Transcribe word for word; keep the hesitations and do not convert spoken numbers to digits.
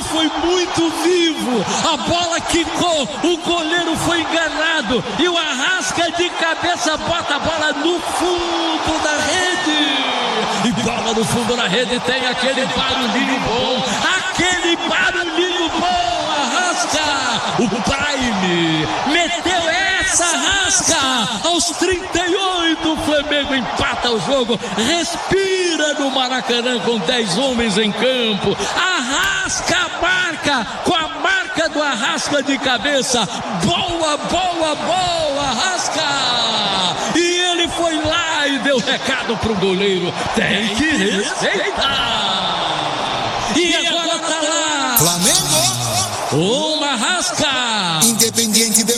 foi muito vivo. A bola quicou, o goleiro foi enganado e o Arrasca de cabeça bota a bola no fundo da rede. E bola no fundo da rede, tem aquele barulhinho bom, aquele barulhinho bom. Arrasca, o Prime meteu essa. Arrasca aos trinta e oito, o Flamengo empata o jogo, respira no Maracanã com dez homens em campo. Arrasca marca com a marca do Arrasca de cabeça. Boa, boa, boa, Arrasca! E ele foi lá e deu recado pro goleiro: tem que respeitar. E agora tá lá, Flamengo, uma Arrasca, Independiente de